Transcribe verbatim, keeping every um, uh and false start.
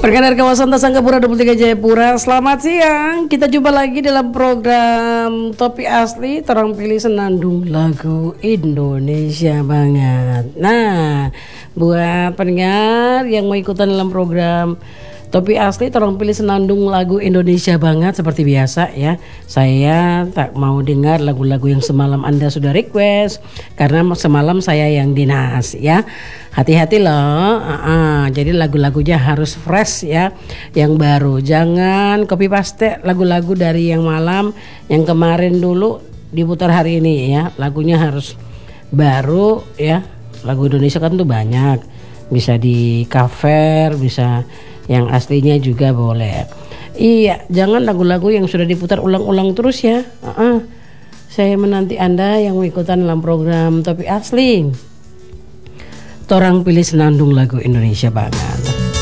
Perkenalkan kawasan Sanggapura dua puluh tiga Jayapura. Selamat siang. Kita jumpa lagi dalam program Topi Asli. Terang pilih senandung lagu Indonesia banget. Nah, buat pendengar yang mau ikutan dalam program Topi Asli, tolong pilih senandung lagu Indonesia banget seperti biasa ya. Saya tak mau dengar lagu-lagu yang semalam Anda sudah request, karena semalam saya yang dinas ya. Hati-hati loh. Uh-uh. Jadi lagu-lagunya harus fresh ya, yang baru. Jangan copy paste lagu-lagu dari yang malam, yang kemarin dulu diputar hari ini ya. Lagunya harus baru ya. Lagu Indonesia kan tuh banyak, bisa di cover, bisa yang aslinya juga boleh. Iya, jangan lagu-lagu yang sudah diputar ulang-ulang terus ya. Uh-uh. Saya menanti Anda yang mengikutan dalam program Topi Asli. Torang pilih senandung lagu Indonesia banget.